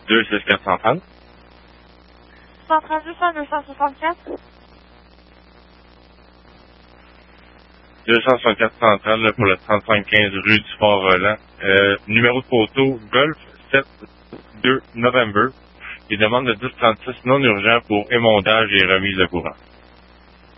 26430. 132 264. 264 centrale là, pour le 3515 rue du Fort-Roland. Numéro de photo, Golf 72 November. Il demande le 1036 non urgent pour émondage et remise de courant.